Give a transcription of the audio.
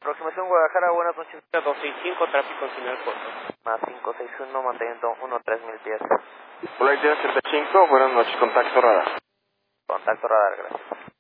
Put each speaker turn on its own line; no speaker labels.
Aproximación Guadalajara, buenas noches, 265, tráfico sin el corto. Más 561, manteniendo 13000 pies.
Flight 35, buenas noches, contacto radar.
Contacto radar, gracias.